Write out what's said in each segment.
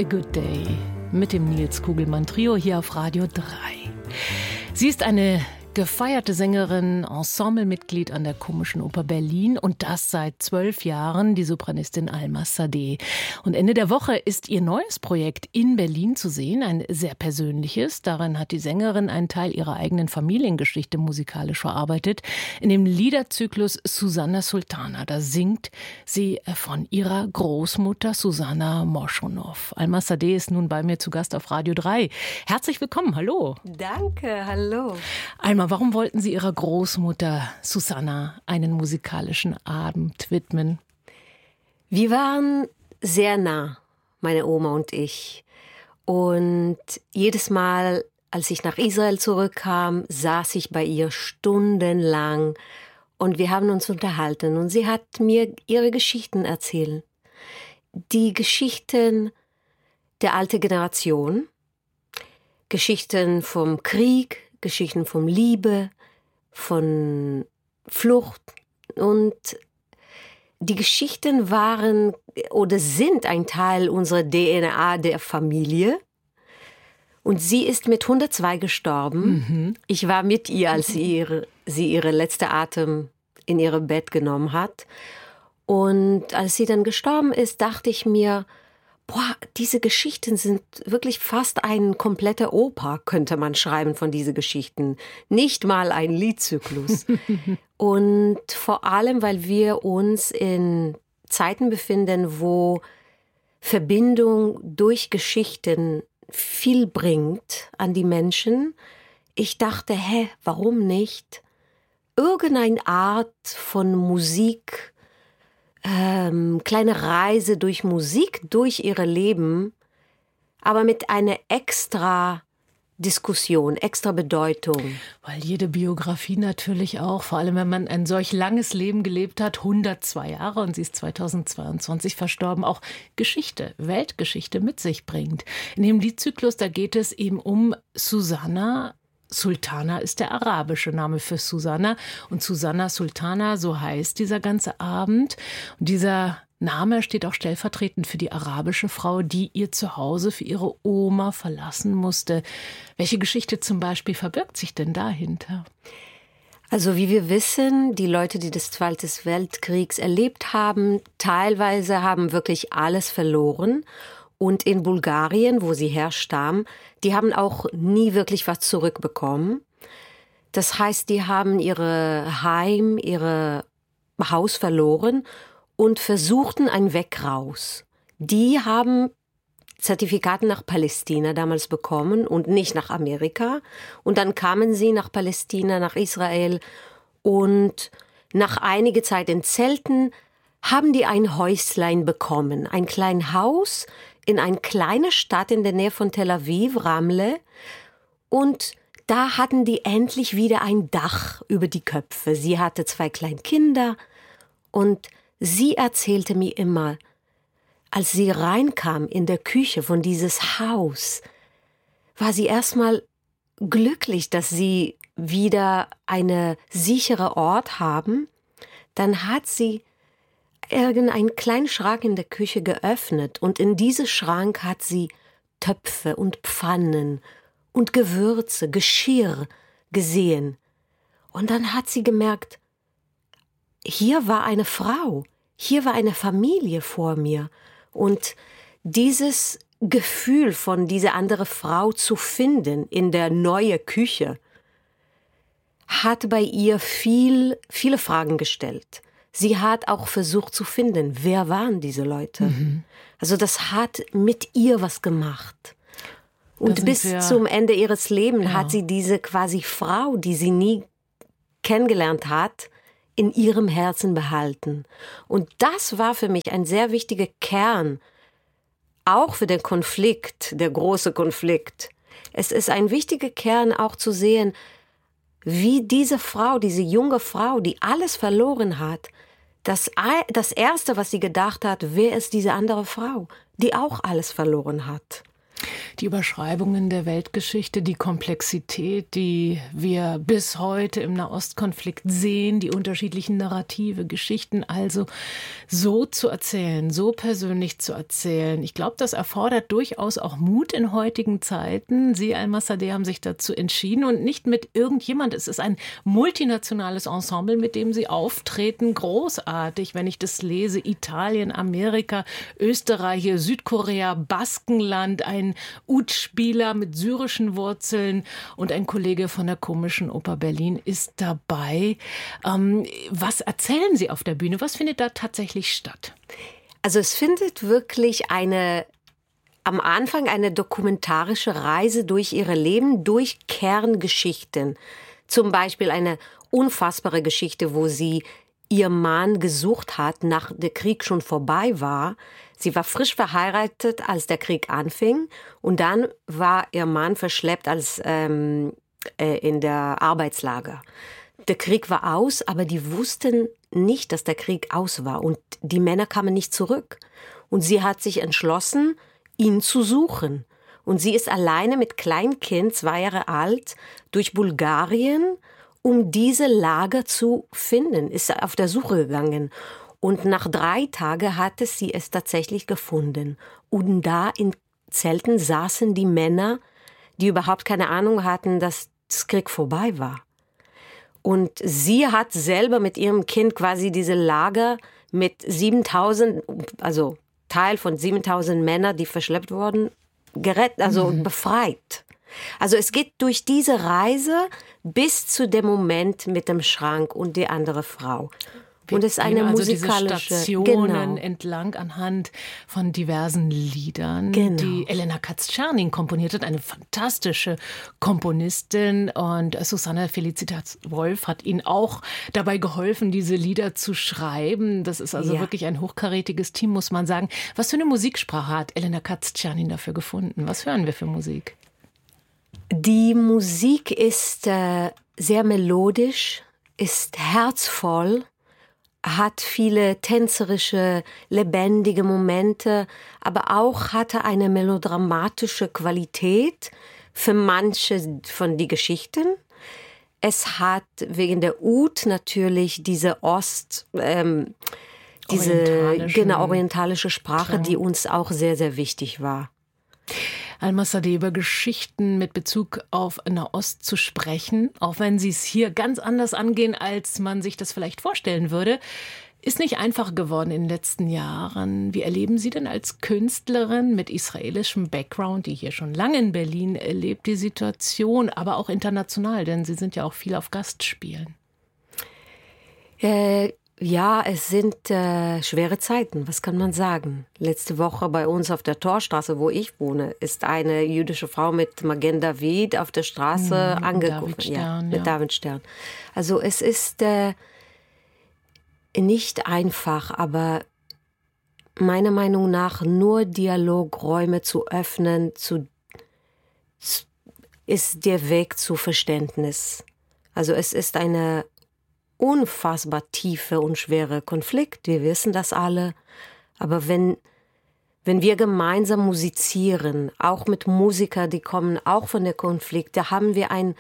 a Good Day mit dem Nils Kugelmann Trio hier auf Radio 3. Sie ist eine gefeierte Sängerin, Ensemblemitglied an der Komischen Oper Berlin und das seit 12 Jahren, die Sopranistin Alma Sade. Und Ende der Woche ist ihr neues Projekt in Berlin zu sehen, ein sehr persönliches. Darin hat die Sängerin einen Teil ihrer eigenen Familiengeschichte musikalisch verarbeitet. In dem Liederzyklus Susanna Sultana, da singt sie von ihrer Großmutter Susanna Moschonow. Alma Sade ist nun bei mir zu Gast auf Radio 3. Herzlich willkommen, hallo. Danke, hallo. Alma, warum wollten Sie Ihrer Großmutter Susanna einen musikalischen Abend widmen? Wir waren sehr nah, meine Oma und ich. Und jedes Mal, als ich nach Israel zurückkam, saß ich bei ihr stundenlang und wir haben uns unterhalten. Und sie hat mir ihre Geschichten erzählt. Die Geschichten der alten Generation, Geschichten vom Krieg, Geschichten von Liebe, von Flucht. Und die Geschichten waren oder sind ein Teil unserer DNA der Familie. Und sie ist mit 102 gestorben. Ich war mit ihr, als sie ihre letzte Atem in ihrem Bett genommen hat. Und als sie dann gestorben ist, dachte ich mir, diese Geschichten sind wirklich fast ein kompletter Oper, könnte man schreiben von diesen Geschichten. Nicht mal ein Liedzyklus. Und vor allem, weil wir uns in Zeiten befinden, wo Verbindung durch Geschichten viel bringt an die Menschen. Ich dachte, warum nicht irgendeine Art von Musik, kleine Reise durch Musik, durch ihr Leben, aber mit einer extra Diskussion, extra Bedeutung. Weil jede Biografie natürlich auch, vor allem wenn man ein solch langes Leben gelebt hat, 102 Jahre und sie ist 2022 verstorben, auch Geschichte, Weltgeschichte mit sich bringt. In dem Liedzyklus, da geht es eben um Susanna. Sultana ist der arabische Name für Susanna und Susanna Sultana, so heißt dieser ganze Abend. Und dieser Name steht auch stellvertretend für die arabische Frau, die ihr Zuhause für ihre Oma verlassen musste. Welche Geschichte zum Beispiel verbirgt sich denn dahinter? Also wie wir wissen, die Leute, die des Zweiten Weltkriegs erlebt haben, teilweise haben wirklich alles verloren. Und in Bulgarien, wo sie herstammen, die haben auch nie wirklich was zurückbekommen. Das heißt, die haben ihr Haus verloren und versuchten einen Weg raus. Die haben Zertifikate nach Palästina damals bekommen und nicht nach Amerika. Und dann kamen sie nach Palästina, nach Israel. Und nach einiger Zeit in Zelten haben die ein Häuslein bekommen, ein kleines Haus in eine kleine Stadt in der Nähe von Tel Aviv, Ramle. Und da hatten die endlich wieder ein Dach über die Köpfe. Sie hatte 2 kleine Kinder und sie erzählte mir immer, als sie reinkam in der Küche von dieses Haus, war sie erstmal glücklich, dass sie wieder einen sicheren Ort haben. Dann hat sie irgendeinen kleinen Schrank in der Küche geöffnet und in diesem Schrank hat sie Töpfe und Pfannen und Gewürze, Geschirr gesehen. Und dann hat sie gemerkt, hier war eine Frau, hier war eine Familie vor mir. Und dieses Gefühl von dieser anderen Frau zu finden in der neuen Küche hat bei ihr viele Fragen gestellt. Sie hat auch versucht zu finden, wer waren diese Leute. Also das hat mit ihr was gemacht. Und bis zum Ende ihres Lebens hat sie diese quasi Frau, die sie nie kennengelernt hat, in ihrem Herzen behalten. Und das war für mich ein sehr wichtiger Kern, auch für den Konflikt, der große Konflikt. Es ist ein wichtiger Kern auch zu sehen, wie diese Frau, diese junge Frau, die alles verloren hat, das Erste, was sie gedacht hat, wer ist diese andere Frau, die auch alles verloren hat. Die Überschreibungen der Weltgeschichte, die Komplexität, die wir bis heute im Nahostkonflikt sehen, die unterschiedlichen Narrative, Geschichten, also so zu erzählen, so persönlich zu erzählen. Ich glaube, das erfordert durchaus auch Mut in heutigen Zeiten. Sie, Almassadeh, haben sich dazu entschieden und nicht mit irgendjemand. Es ist ein multinationales Ensemble, mit dem Sie auftreten. Großartig, wenn ich das lese. Italien, Amerika, Österreich, Südkorea, Baskenland, ein Ud-Spieler mit syrischen Wurzeln und ein Kollege von der Komischen Oper Berlin ist dabei. Was erzählen Sie auf der Bühne? Was findet da tatsächlich statt? Also es findet wirklich am Anfang eine dokumentarische Reise durch ihre Leben, durch Kerngeschichten. Zum Beispiel eine unfassbare Geschichte, wo sie ihr Mann gesucht hat, nach der Krieg schon vorbei war. Sie war frisch verheiratet, als der Krieg anfing. Und dann war ihr Mann verschleppt in der Arbeitslager. Der Krieg war aus, aber die wussten nicht, dass der Krieg aus war. Und die Männer kamen nicht zurück. Und sie hat sich entschlossen, ihn zu suchen. Und sie ist alleine mit Kleinkind, 2 Jahre alt, durch Bulgarien, um diese Lager zu finden, ist auf der Suche gegangen. Und nach 3 Tagen hatte sie es tatsächlich gefunden. Und da in Zelten saßen die Männer, die überhaupt keine Ahnung hatten, dass das Krieg vorbei war. Und sie hat selber mit ihrem Kind quasi diese Lager mit 7.000, also Teil von 7.000 Männern, die verschleppt wurden, befreit. Also es geht durch diese Reise bis zu dem Moment mit dem Schrank und die andere Frau. Und es ist eine musikalische diese Stationen entlang anhand von diversen Liedern, die Elena Katz-Czernin komponiert hat, eine fantastische Komponistin. Und Susanne Felicitas Wolf hat ihnen auch dabei geholfen, diese Lieder zu schreiben. Das ist also wirklich ein hochkarätiges Team, muss man sagen. Was für eine Musiksprache hat Elena Katz-Czernin dafür gefunden? Was hören wir für Musik? Die Musik ist sehr melodisch, ist herzvoll, hat viele tänzerische, lebendige Momente, aber auch hatte eine melodramatische Qualität für manche von den Geschichten. Es hat wegen der Ud natürlich diese orientalische Sprache, die uns auch sehr, sehr wichtig war. Almassadeh, über Geschichten mit Bezug auf Nahost zu sprechen, auch wenn Sie es hier ganz anders angehen, als man sich das vielleicht vorstellen würde, ist nicht einfach geworden in den letzten Jahren. Wie erleben Sie denn als Künstlerin mit israelischem Background, die hier schon lange in Berlin lebt, die Situation, aber auch international, denn Sie sind ja auch viel auf Gastspielen? Ja, es sind schwere Zeiten, was kann man sagen? Letzte Woche bei uns auf der Torstraße, wo ich wohne, ist eine jüdische Frau mit Magen David auf der Straße angegriffen. Mit Davidstern. Also es ist nicht einfach, aber meiner Meinung nach nur Dialogräume zu öffnen, ist der Weg zu Verständnis. Also es ist eine unfassbar tiefe und schwere Konflikt, wir wissen das alle. Aber wenn wir gemeinsam musizieren, auch mit Musikern, die kommen auch von der Konflikt, da haben wir ein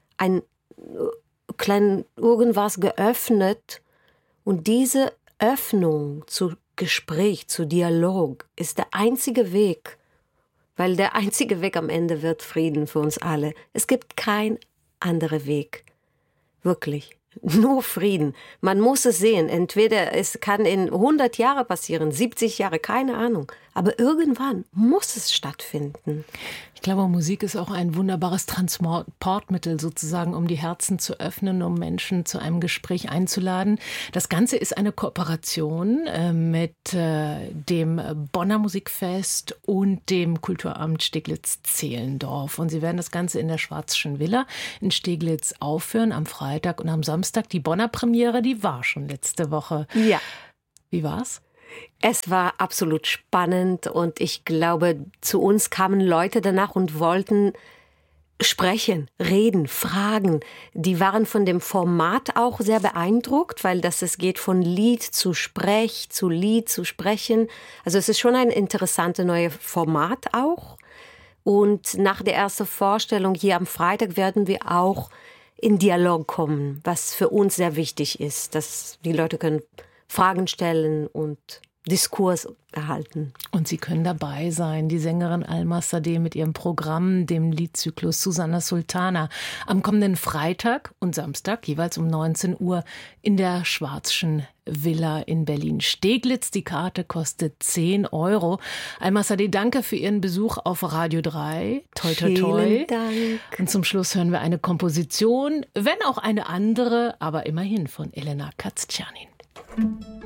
klein irgendwas geöffnet. Und diese Öffnung zu Gespräch, zu Dialog ist der einzige Weg, weil der einzige Weg am Ende wird Frieden für uns alle. Es gibt keinen anderen Weg. Wirklich. Nur Frieden. Man muss es sehen. Entweder es kann in 100 Jahre passieren, 70 Jahre, keine Ahnung. Aber irgendwann muss es stattfinden. Ich glaube, Musik ist auch ein wunderbares Transportmittel sozusagen, um die Herzen zu öffnen, um Menschen zu einem Gespräch einzuladen. Das Ganze ist eine Kooperation mit dem Bonner Musikfest und dem Kulturamt Steglitz-Zehlendorf. Und Sie werden das Ganze in der Schwarzschen Villa in Steglitz aufführen am Freitag und am Samstag. Die Bonner Premiere, die war schon letzte Woche. Ja. Wie war's? Es war absolut spannend und ich glaube, zu uns kamen Leute danach und wollten sprechen, reden, fragen. Die waren von dem Format auch sehr beeindruckt, weil es geht von Lied zu Sprech, zu Lied zu Sprechen. Also es ist schon ein interessantes neues Format auch. Und nach der ersten Vorstellung hier am Freitag werden wir auch in Dialog kommen, was für uns sehr wichtig ist, dass die Leute können Fragen stellen und Diskurs erhalten. Und Sie können dabei sein, die Sängerin Alma Sadeh mit ihrem Programm, dem Liedzyklus Susanna Sultana, am kommenden Freitag und Samstag, jeweils um 19 Uhr, in der Schwarzschen Villa in Berlin-Steglitz. Die Karte kostet 10 €. Alma Sadeh, danke für Ihren Besuch auf Radio 3. Toi, toi, toi. Vielen Dank. Und zum Schluss hören wir eine Komposition, wenn auch eine andere, aber immerhin von Elena Katz-Tschernin.